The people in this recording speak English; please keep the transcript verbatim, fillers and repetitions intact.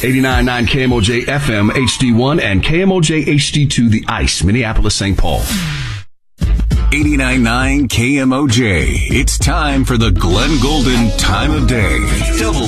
eighty-nine point nine K M O J F M H D one and K M O J H D two, The Ice, Minneapolis, Saint Paul. eighty-nine point nine K M O J. It's time for the Glenn Golden time of day. Double